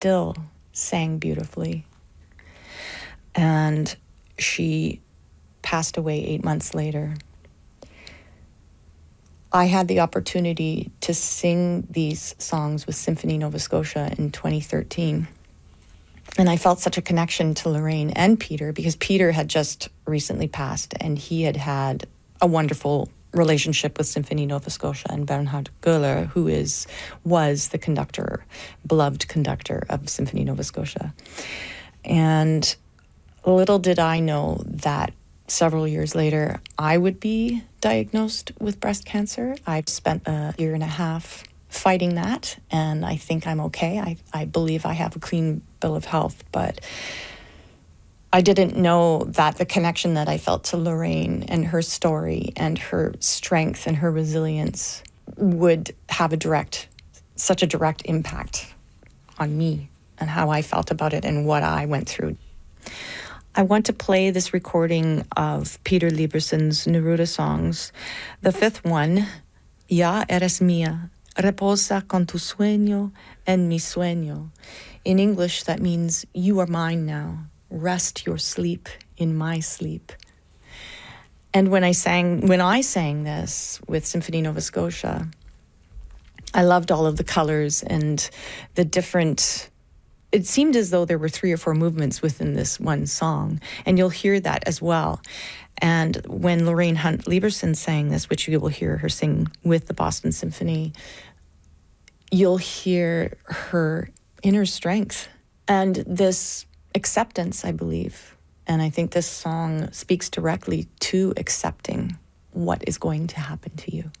still sang beautifully. And she passed away 8 months later. I had the opportunity to sing these songs with Symphony Nova Scotia in 2013. And I felt such a connection to Lorraine and Peter, because Peter had just recently passed and he had had a wonderful relationship with Symphony Nova Scotia and Bernhard Göhler, who was the conductor, beloved conductor of Symphony Nova Scotia. And little did I know that several years later, I would be diagnosed with breast cancer. I've spent a year and a half fighting that, and I think I'm okay. I believe I have a clean bill of health, but I didn't know that the connection that I felt to Lorraine and her story and her strength and her resilience would have such a direct impact on me and how I felt about it and what I went through. I want to play this recording of Peter Liebersen's Neruda songs. The fifth one, Ya eres mía, reposa con tu sueño en mi sueño. In English, that means, you are mine now. Rest your sleep in my sleep. And when I sang this with Symphony Nova Scotia, I loved all of the colors and the different. It seemed as though there were 3 or 4 movements within this one song, and you'll hear that as well. And when Lorraine Hunt Liebersen sang this, which you will hear her sing with the Boston Symphony, you'll hear her inner strength and this acceptance, I believe. And I think this song speaks directly to accepting what is going to happen to you.